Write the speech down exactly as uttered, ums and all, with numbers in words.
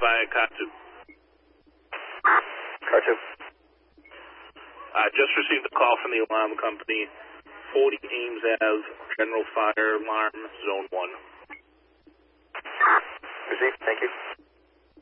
via car two. Car two. I just received a call from the alarm company. forty Ames Ave, general fire alarm, zone